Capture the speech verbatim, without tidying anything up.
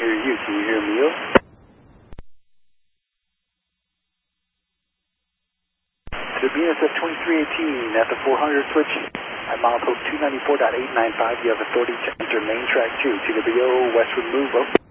hear you. Can you hear me? To the B N S F twenty-three eighteen at the four hundred switch at milepost two ninety-four point eight nine five, you have authority to enter main track two, T W O, westward move, over.